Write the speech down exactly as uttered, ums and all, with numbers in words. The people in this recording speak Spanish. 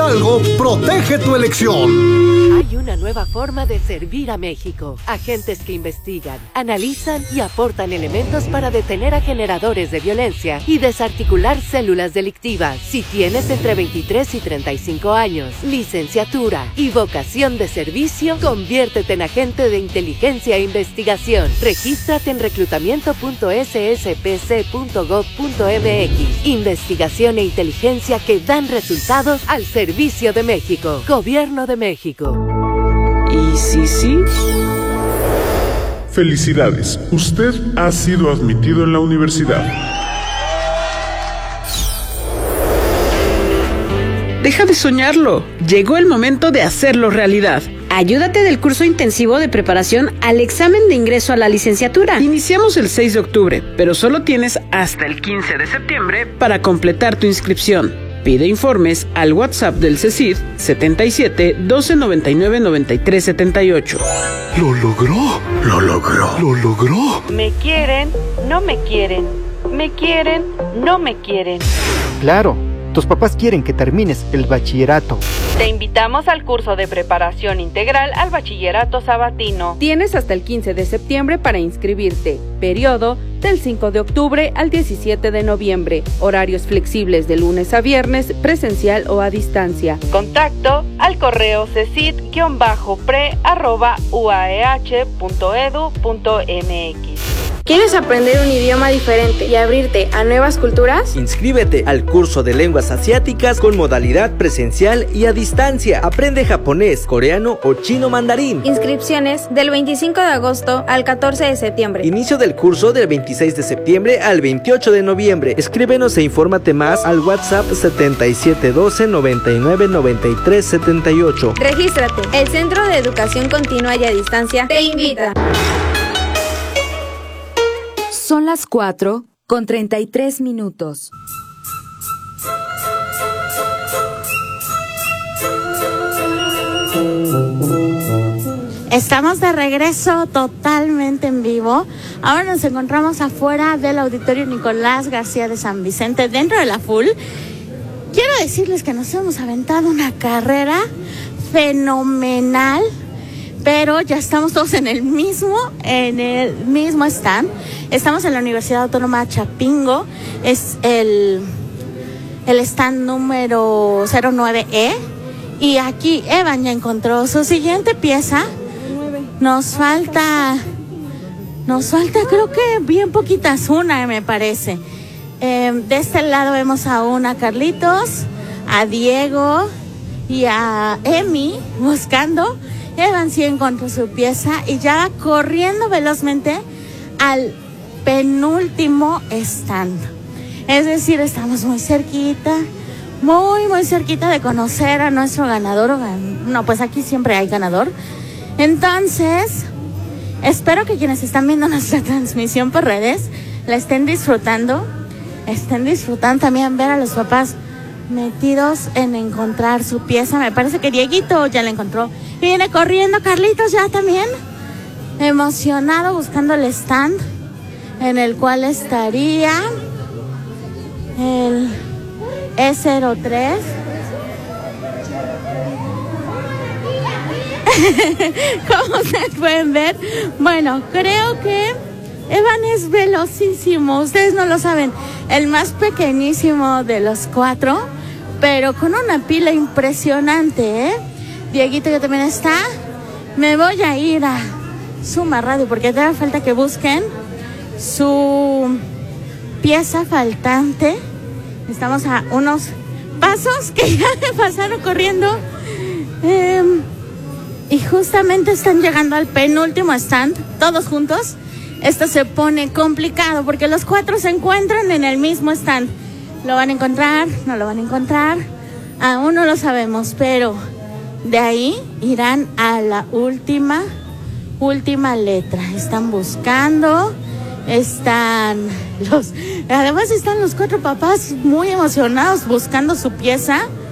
Hidalgo protege tu elección. Hay una nueva forma de servir a México. Agentes que investigan, analizan y aportan elementos para detener a generadores de violencia y desarticular células delictivas. Si tienes entre veintitrés y treinta y cinco años, licenciatura y vocación de servicio, conviértete en agente de inteligencia e investigación. Regístrate en reclutamiento punto s s p c punto gov punto m x. Investigación e inteligencia que dan resultados al servicio de México. Gobierno de México. ¿Y sí, sí? Felicidades, usted ha sido admitido en la universidad. Deja de soñarlo. Llegó el momento de hacerlo realidad. Ayúdate del curso intensivo de preparación al examen de ingreso a la licenciatura. Iniciamos el seis de octubre, pero solo tienes hasta el quince de septiembre para completar tu inscripción. Pide informes al WhatsApp del CECID setenta y siete, doce noventa y nueve, noventa y tres setenta y ocho. Lo logró, lo logró, lo logró. Me quieren, no me quieren. Me quieren, no me quieren. Claro, tus papás quieren que termines el bachillerato. Te invitamos al curso de preparación integral al bachillerato sabatino. Tienes hasta el quince de septiembre para inscribirte. Periodo del cinco de octubre al diecisiete de noviembre. Horarios flexibles de lunes a viernes, presencial o a distancia. Contacto al correo cecid pre arroba u a e h punto e d u punto m x. ¿Quieres aprender un idioma diferente y abrirte a nuevas culturas? Inscríbete al curso de lenguas asiáticas con modalidad presencial y a distancia. Aprende japonés, coreano o chino mandarín. Inscripciones del veinticinco de agosto al catorce de septiembre. Inicio del curso del veintiséis de septiembre al veintiocho de noviembre. Escríbenos e infórmate más al WhatsApp setenta y siete doce, noventa y nueve, noventa y tres setenta y ocho. Regístrate. El Centro de Educación Continua y a Distancia te invita. Son las cuatro con treinta y tres minutos. Estamos de regreso totalmente en vivo. Ahora nos encontramos afuera del Auditorio Nicolás García de San Vicente, dentro de la Full. Quiero decirles que nos hemos aventado una carrera fenomenal, pero ya estamos todos en el mismo, en el mismo stand. Estamos en la Universidad Autónoma Chapingo, es el, el stand número cero nueve E, y aquí Evan ya encontró su siguiente pieza. Nos falta, nos falta creo que bien poquitas, una me parece. Eh, de este lado vemos aún a Carlitos, a Diego y a Emi buscando. Evan sí encontró su pieza y ya va corriendo velozmente al penúltimo stand. Es decir, estamos muy cerquita, muy muy cerquita de conocer a nuestro ganador. No, pues aquí siempre hay ganador. Entonces, espero que quienes están viendo nuestra transmisión por redes la estén disfrutando, estén disfrutando también ver a los papás metidos en encontrar su pieza. Me parece que Dieguito ya la encontró. Viene corriendo Carlitos ya también, emocionado buscando el stand en el cual estaría el E cero tres. Como ustedes pueden ver, bueno, creo que Evan es velocísimo, ustedes no lo saben, el más pequeñísimo de los cuatro, pero con una pila impresionante, ¿eh? Dieguito que también está. Me voy a ir a Suma Radio porque te da falta que busquen su pieza faltante. Estamos a unos pasos que ya me pasaron corriendo. Eh, y justamente están llegando al penúltimo stand, todos juntos. Esto se pone complicado porque los cuatro se encuentran en el mismo stand. ¿Lo van a encontrar? ¿No lo van a encontrar? Aún no lo sabemos, pero de ahí irán a la última, última letra. Están buscando, están los... Además están los cuatro papás muy emocionados buscando su pieza.